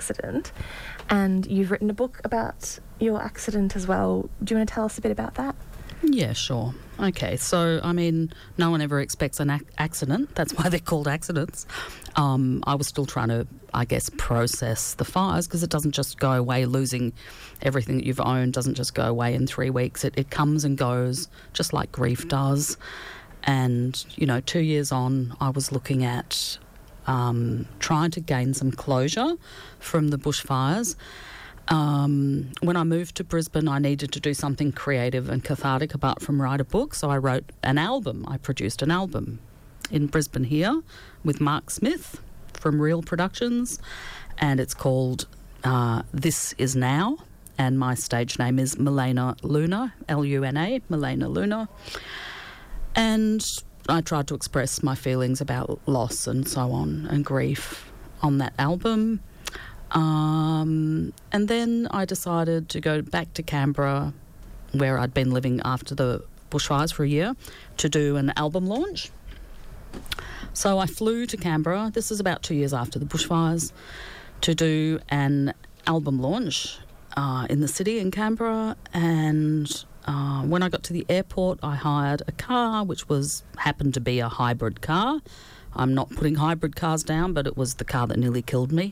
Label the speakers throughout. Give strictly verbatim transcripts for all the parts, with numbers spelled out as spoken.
Speaker 1: accident, and you've written a book about your accident as well. Do you want to tell us a bit about that?
Speaker 2: Yeah, sure. Okay, so, I mean, no one ever expects an ac- accident. That's why they're called accidents. Um, I was still trying to, I guess, process the fires, because it doesn't just go away. Losing everything that you've owned doesn't just go away in three weeks. It, it comes and goes, just like grief does. And, you know, two years on, I was looking at um, trying to gain some closure from the bushfires. Um, when I moved to Brisbane, I needed to do something creative and cathartic apart from write a book, so I wrote an album. I produced an album in Brisbane here with Mark Smith from Real Productions, and it's called uh, This Is Now, and my stage name is Milena Luna, L U N A, Milena Luna. And I tried to express my feelings about loss and so on, and grief on that album. Um, and then I decided to go back to Canberra, where I'd been living after the bushfires for a year, to do an album launch. So I flew to Canberra, this is about two years after the bushfires, to do an album launch uh, in the city in Canberra. And uh, when I got to the airport, I hired a car, which was happened to be a hybrid car. I'm not putting hybrid cars down, but it was the car that nearly killed me.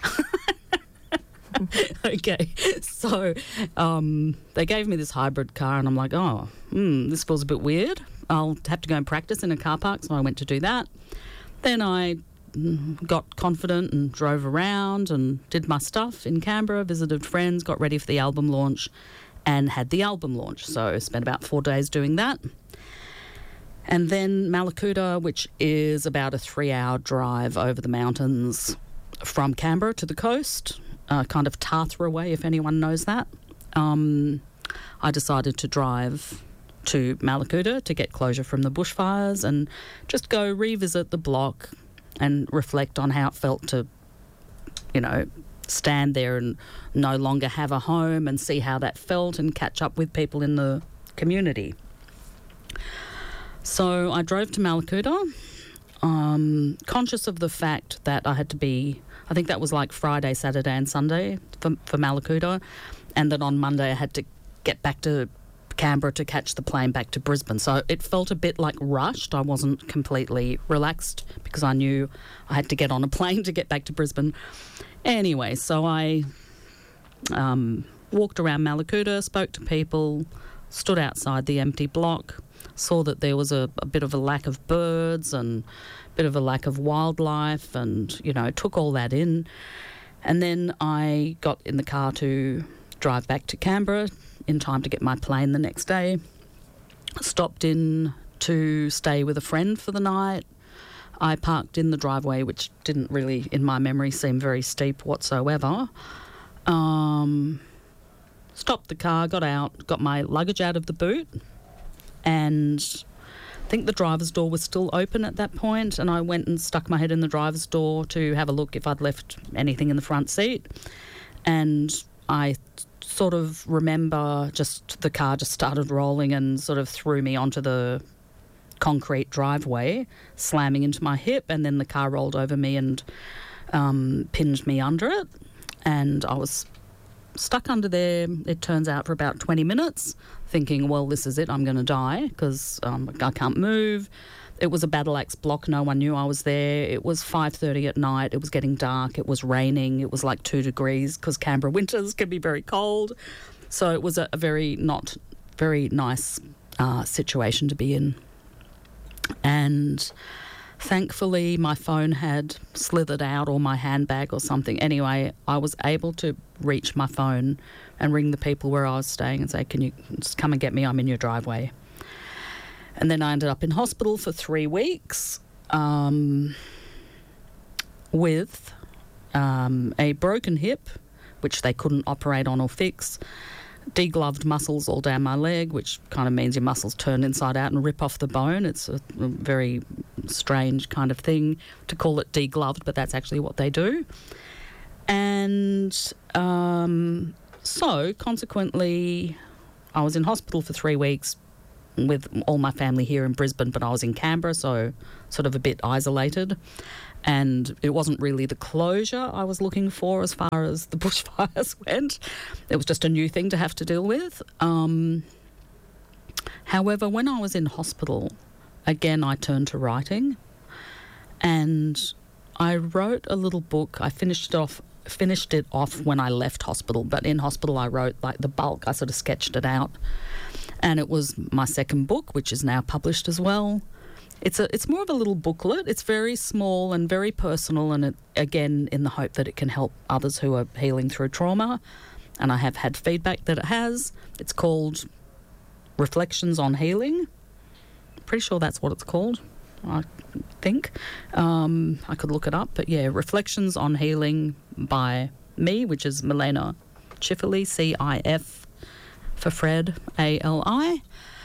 Speaker 2: Okay, so um, they gave me this hybrid car, and I'm like, oh, hmm, this feels a bit weird. I'll have to go and practice in a car park, so I went to do that. Then I got confident and drove around and did my stuff in Canberra, visited friends, got ready for the album launch, and had the album launch. So I spent about four days doing that. And then Mallacoota, which is about a three-hour drive over the mountains from Canberra to the coast, uh, kind of Tathra way, if anyone knows that. Um, I decided to drive to Mallacoota to get closure from the bushfires and just go revisit the block and reflect on how it felt to, you know, stand there and no longer have a home, and see how that felt and catch up with people in the community. So I drove to Mallacoota, um, conscious of the fact that I had to be, I think that was like Friday, Saturday and Sunday for, for Mallacoota, and that on Monday I had to get back to Canberra to catch the plane back to Brisbane. So it felt a bit like rushed. I wasn't completely relaxed because I knew I had to get on a plane to get back to Brisbane. Anyway, so I um, walked around Mallacoota, spoke to people, stood outside the empty block, saw that there was a, a bit of a lack of birds and a bit of a lack of wildlife, and, you know, took all that in. And then I got in the car to drive back to Canberra in time to get my plane the next day. Stopped in to stay with a friend for the night. I parked in the driveway, which didn't really, in my memory, seem very steep whatsoever. Um, stopped the car, got out, got my luggage out of the boot, and I think the driver's door was still open at that point, and I went and stuck my head in the driver's door to have a look if I'd left anything in the front seat. And I sort of remember just the car just started rolling and sort of threw me onto the concrete driveway, slamming into my hip, and then the car rolled over me and um, pinned me under it. And I was stuck under there, it turns out, for about twenty minutes, thinking, well, this is it, I'm going to die, because um, I can't move. It was a battle axe block, no one knew I was there. It was five thirty at night, it was getting dark, it was raining, it was like two degrees, because Canberra winters can be very cold. So it was a, a very not very nice uh, situation to be in. And thankfully my phone had slithered out, or my handbag or something. Anyway, I was able to reach my phone and ring the people where I was staying and say, can you just come and get me, I'm in your driveway. And then I ended up in hospital for three weeks um, with um, a broken hip, which they couldn't operate on or fix, degloved muscles all down my leg, which kind of means your muscles turn inside out and rip off the bone. It's a, a very strange kind of thing to call it degloved, but that's actually what they do. And um, so, consequently, I was in hospital for three weeks, with all my family here in Brisbane, but I was in Canberra, so sort of a bit isolated. And it wasn't really the closure I was looking for as far as the bushfires went. It was just a new thing to have to deal with. Um, however, when I was in hospital, again, I turned to writing. And I wrote a little book. I finished it off finished it off when I left hospital, but in hospital I wrote like the bulk. I sort of sketched it out. And it was my second book, which is now published as well. It's a it's more of a little booklet. It's very small and very personal, and it, again, in the hope that it can help others who are healing through trauma. And I have had feedback that it has. It's called Reflections on Healing. Pretty sure that's what it's called, I think. Um, I could look it up, but yeah, Reflections on Healing by me, which is Milena Cifali, C I F for Fred, A L I.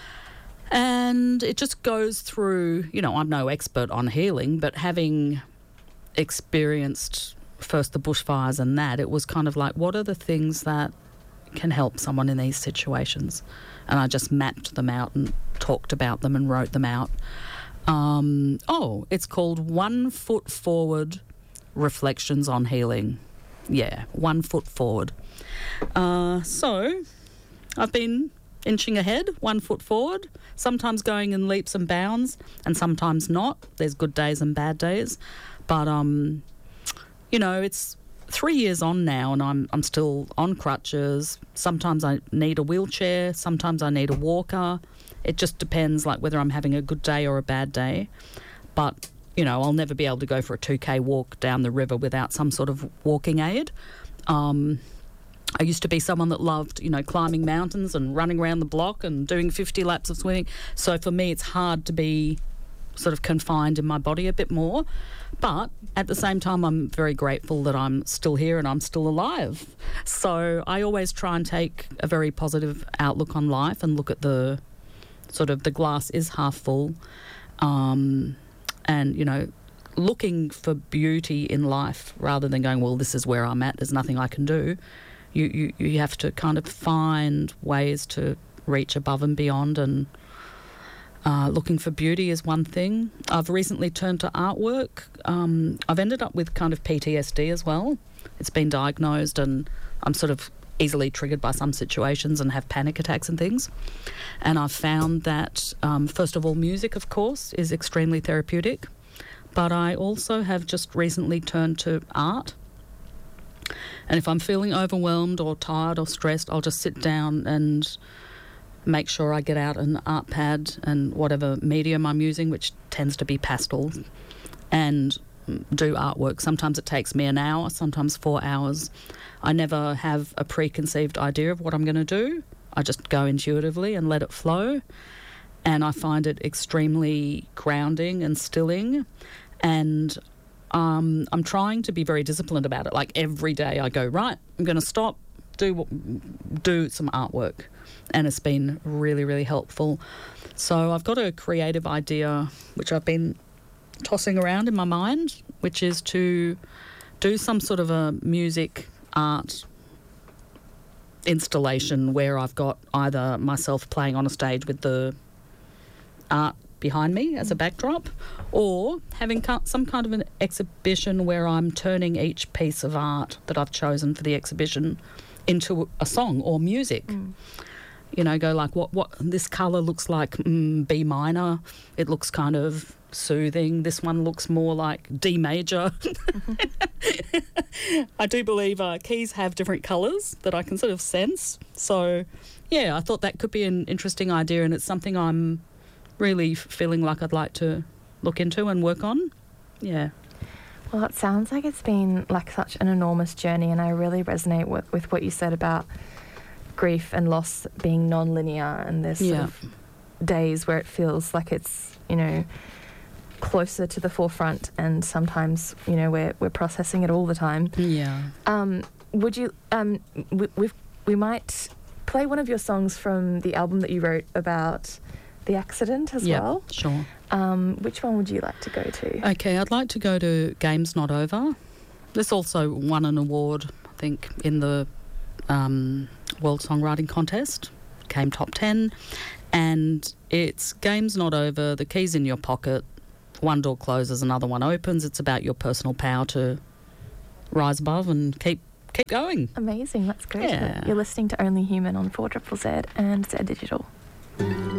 Speaker 2: And it just goes through, you know, I'm no expert on healing, but having experienced first the bushfires and that, it was kind of like, what are the things that can help someone in these situations? And I just mapped them out and talked about them and wrote them out. Um, oh, it's called One Foot Forward, Reflections on Healing. Yeah, One Foot Forward. Uh, so I've been inching ahead, one foot forward, sometimes going in leaps and bounds and sometimes not. There's good days and bad days. But, um, you know, it's three years on now and I'm I'm still on crutches. Sometimes I need a wheelchair. Sometimes I need a walker. It just depends, like, whether I'm having a good day or a bad day. But, you know, I'll never be able to go for a two K walk down the river without some sort of walking aid. Um I used to be someone that loved, you know, climbing mountains and running around the block and doing fifty laps of swimming. So for me, it's hard to be sort of confined in my body a bit more. But at the same time, I'm very grateful that I'm still here and I'm still alive. So I always try and take a very positive outlook on life and look at the sort of the glass is half full. Um, and, you know, looking for beauty in life rather than going, well, this is where I'm at, there's nothing I can do. You, you, you have to kind of find ways to reach above and beyond, and uh, looking for beauty is one thing. I've recently turned to artwork. Um, I've ended up with kind of P T S D as well. It's been diagnosed and I'm sort of easily triggered by some situations and have panic attacks and things. And I've found that, um, first of all, music, of course, is extremely therapeutic. But I also have just recently turned to art. And if I'm feeling overwhelmed or tired or stressed, I'll just sit down and make sure I get out an art pad and whatever medium I'm using, which tends to be pastel, and do artwork. Sometimes it takes me an hour, sometimes four hours. I never have a preconceived idea of what I'm going to do. I just go intuitively and let it flow. And I find it extremely grounding and stilling. And Um, I'm trying to be very disciplined about it. Like every day I go, right, I'm going to stop, do do some artwork. And it's been really, really helpful. So I've got a creative idea which I've been tossing around in my mind, which is to do some sort of a music art installation where I've got either myself playing on a stage with the art behind me as a backdrop, or having some kind of an exhibition where I'm turning each piece of art that I've chosen for the exhibition into a song or music. Mm. You know, go like, what, what this colour looks like mm, B minor. It looks kind of soothing. This one looks more like D major. Mm-hmm. I do believe uh, keys have different colours that I can sort of sense. So, yeah, I thought that could be an interesting idea, and it's something I'm really feeling like I'd like to look into and work on. Yeah.
Speaker 1: Well, it sounds like it's been like such an enormous journey, and I really resonate with, with what you said about grief and loss being non-linear, and there's sort
Speaker 2: yeah.
Speaker 1: of days where it feels like it's, you know, closer to the forefront, and sometimes, you know, we're we're processing it all the time.
Speaker 2: Yeah.
Speaker 1: Um, would you um we we've, we might play one of your songs from the album that you wrote about the accident as
Speaker 2: yep,
Speaker 1: well?
Speaker 2: Sure.
Speaker 1: Um, which one would you like to go to?
Speaker 2: Okay, I'd like to go to Game's Not Over. This also won an award, I think, in the um, World Songwriting Contest. came top ten. And it's game's not over, the key's in your pocket, one door closes, another one opens. It's about your personal power to rise above and keep keep going.
Speaker 1: Amazing, that's great.
Speaker 2: Yeah.
Speaker 1: You're listening to Only Human on four Z Z Z and Z Digital.